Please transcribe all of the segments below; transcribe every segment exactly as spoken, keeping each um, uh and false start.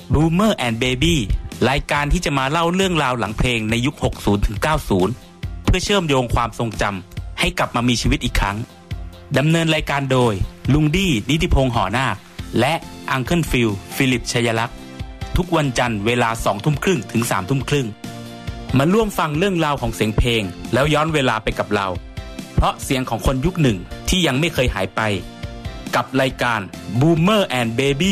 Boomer and Baby รายการที่จะมาเล่าเรื่องราวหลังเพลงในยุค หกสิบถึงเก้าสิบ เพื่อเชื่อมโยงความทรงจำให้กลับมามีชีวิตอีกครั้งดำเนินรายการโดยลุงดี้นิติพงษ์หอนาคและอังเคิลฟิลฟิลิปชัยลักษณ์ทุกวันจันทร์เวลา สองทุ่มครึ่งถึง สามทุ่มครึ่งมาร่วมฟังเรื่องราวของเสียงเพลงแล้วย้อนเวลาไปกับเราเพราะเสียงของคนยุคหนึ่งที่ยังไม่เคยหายไปกับรายการ Boomer and Baby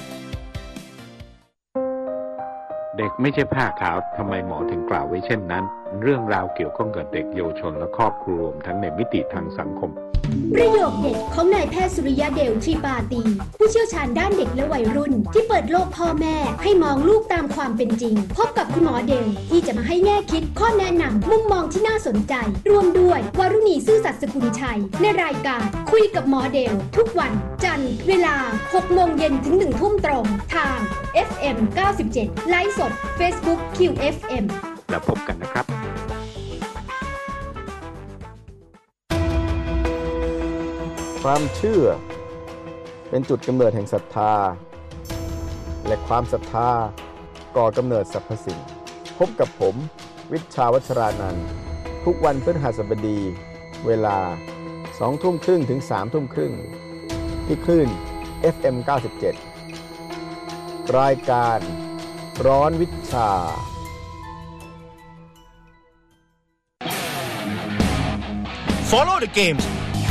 เด็กไม่ใช่ผ้าขาวทำไมหมอถึงกล่าวไว้เช่นนั้นเรื่องราวเกี่ยวข้องกับเด็กเยาวชนและครอบครัวรวมทั้งในมิติทางสังคมประโยคเด็ดของนายแพทย์สุริยะเดลทรีปาตีผู้เชี่ยวชาญด้านเด็กและวัยรุ่นที่เปิดโลกพ่อแม่ให้มองลูกตามความเป็นจริงพบกับคุณหมอเดลที่จะมาให้แง่คิดข้อแนะนำมุมมองที่น่าสนใจรวมด้วยวรุณีซื่อสัตย์สกุลชัยในรายการคุยกับหมอเดลทุกวันจันทร์เวลา หกโมงเย็นถึง หนึ่งทุ่มตรงทาง เอฟ เอ็ม เก้าสิบเจ็ด ไลฟ์สด Facebook คิว เอฟ เอ็มแล้วพบกันนะครับความเชื่อเป็นจุดกำเนิดแห่งศรัทธาและความศรัทธาก่อกำเนิดสรรพสิ่งพบกับผมวิชชาวัชรานันท์ทุกวันพฤหัสบดีเวลา สองทุ่มครึ่งถึง สามทุ่มครึ่งที่คลื่น เอฟ เอ็ม เก้าสิบเจ็ด รายการร้อนวิชา Follow the games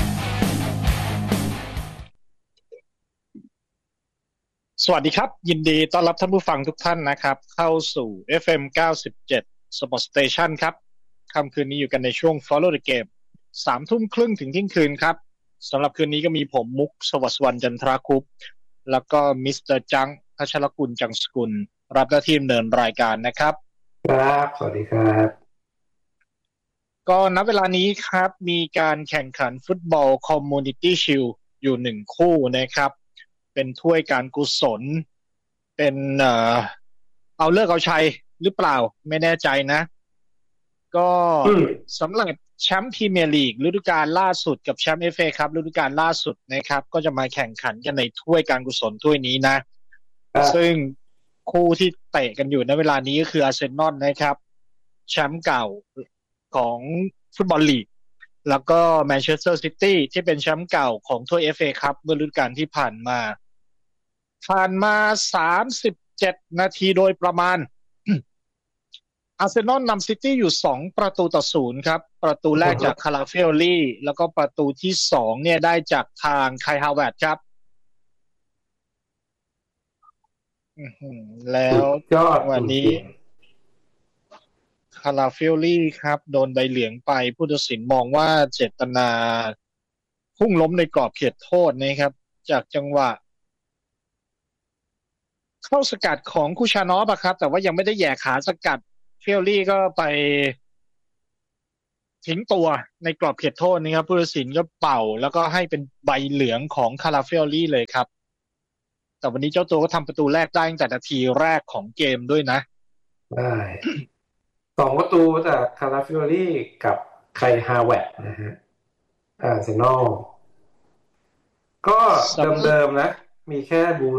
สวัสดีครับยินดีต้อนรับท่านผู้ฟังทุกท่านนะครับเข้าสู่ เอฟ เอ็ม เก้าสิบเจ็ด Sport Station ครับค่ำคืนนี้อยู่กันในช่วง Follow the Game สามทุ่มครึ่งถึงเที่ยงคืนครับสำหรับคืนนี้ก็มีผมมุกสวัสดิ์วรรณจันทราคุปแล้วก็มิสเตอร์จังพัชรกุลจังสกุลรับหน้าที่ดำเนินรายการนะครับครับสวัสดีครับก็ณเวลานี้ครับมีการแข่งขันฟุตบอล Community Shield อยู่หนึ่งคู่นะครับเป็นถ้วยการกุศลเป็นเอ่อเอาเลิกเอาชัยหรือเปล่าไม่แน่ใจนะก็สำหรับแชมป์พรีเมียร์ลีกฤดูกาลล่าสุดกับแชมป์ เอฟ เอ ครับฤดูกาลล่าสุดนะครับก็จะมาแข่งขันกันในถ้วยการกุศลถ้วยนี้นะซึ่งคู่ที่เตะกันอยู่ในเวลานี้ก็คืออาร์เซนอลนะครับแชมป์เก่าของฟุตบอลลีกแล้วก็แมนเชสเตอร์ซิตี้ที่เป็นแชมป์เก่าของถ้วย เอฟ เอ ครับเมื่อฤดูกาลที่ผ่านมาผ่านมาสามสิบเจ็ดนาทีโดยประมาณ อาร์เซนอลนำซิตี้อยู่สองประตูต่อศูนย์ครับประตูแรกจากคาราเฟลลี่แล้วก็ประตูที่สองเนี่ยได้จากทางไคฮาวเวิร์ดครับแล้ววันนี้คาราเฟลลี่ครับโดนใบเหลืองไปผู้ตัดสินมองว่าเจตนาพุ่งล้มในกรอบเขตโทษนะครับจากจังหวะเข้าสกัดของคูชานอฟอะครับแต่ว่ายังไม่ได้แหย่ขาสกัดเฟลลี่ก็ไปทิ้งตัวในกรอบเขตโทษนะครับผู้ตัดสินก็เป่าแล้วก็ให้เป็นใบเหลืองของคาราเฟลลี่เลยครับแต่วันนี้เจ้าตัวก็ทำประตูแรกได้ตั้งแต่นาทีแรกของเกมด้วยนะได้สองประตูจากคาราฟิโอลี่กับไคฮาวเวิร์ดนะฮะอาร์เซนอลก็เดิมๆนะมีแค่บู